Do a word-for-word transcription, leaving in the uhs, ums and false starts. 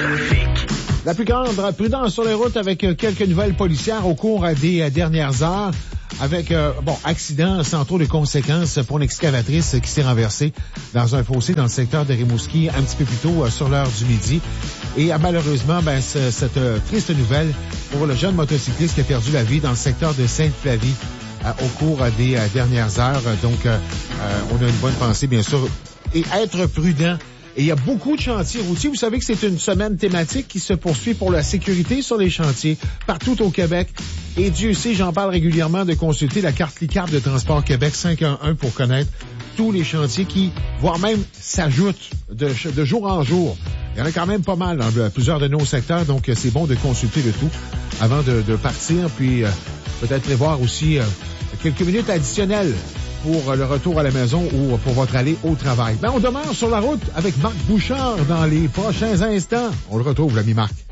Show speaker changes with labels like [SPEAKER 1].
[SPEAKER 1] La plus grande prudence sur les routes avec quelques nouvelles policières au cours des dernières heures. Avec, euh, bon, accident sans trop de conséquences pour une excavatrice qui s'est renversée dans un fossé dans le secteur de Rimouski un petit peu plus tôt euh, sur l'heure du midi. Et euh, malheureusement, ben, cette euh, triste nouvelle pour le jeune motocycliste qui a perdu la vie dans le secteur de Sainte-Flavie euh, au cours euh, des euh, dernières heures. Donc, euh, euh, on a une bonne pensée, bien sûr. Et être prudent. Et il y a beaucoup de chantiers routiers. Vous savez que c'est une semaine thématique qui se poursuit pour la sécurité sur les chantiers partout au Québec. Et Dieu sait, j'en parle régulièrement de consulter la carte Licard de Transport Québec cinq un un pour connaître tous les chantiers qui, voire même, s'ajoutent de, de jour en jour. Il y en a quand même pas mal dans plusieurs de nos secteurs, donc c'est bon de consulter le tout avant de, de partir, puis euh, peut-être prévoir aussi euh, quelques minutes additionnelles pour le retour à la maison ou pour votre allée au travail. Ben, on demeure sur la route avec Marc Bouchard dans les prochains instants. On le retrouve, l'ami Marc.